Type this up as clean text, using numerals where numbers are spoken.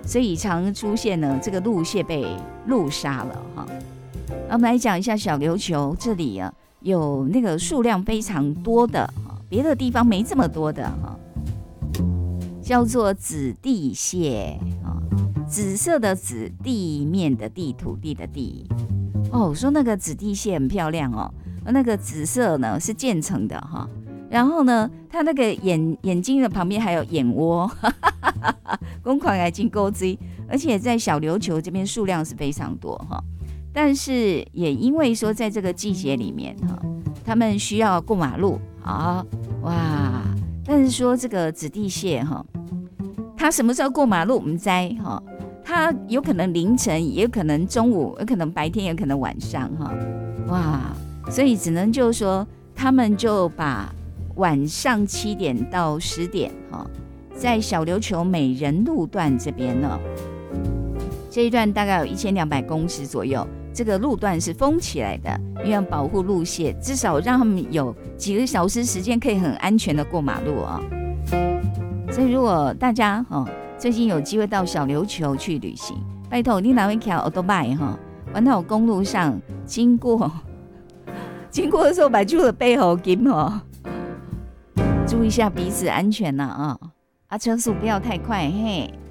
所以常出现呢这个路蟹被路杀了哈。那我们来讲一下小琉球这里啊，有那个数量非常多的，别的地方没这么多的哈，叫做紫地蟹啊，紫色的紫，地面的地，土地的地。哦，说那个紫地蟹很漂亮哦，那个紫色呢是渐层的哈，然后呢，它那个眼睛的旁边还有眼窝，公款还进钩追，而且在小琉球这边数量是非常多哈。但是也因为说在这个季节里面哈，他们需要过马路啊，哇！但是说这个紫地蟹哈，它什么时候过马路我们猜哈，它有可能凌晨，也有可能中午，有可能白天，有可能晚上哈，哇！所以只能就是说，他们就把晚上7点到10点哈，在小琉球美人路段这边呢，这一段大概有1200公尺左右。这个路段是封起来的，因为要保护路蟹，至少让他们有几个小时时间可以很安全的过马路啊。所以如果大家最近有机会到小琉球去旅行，拜托你哪位开欧多拜哈，环岛公路上经过的时候，把住的背后紧注意一下彼此安全呐啊，车速不要太快嘿。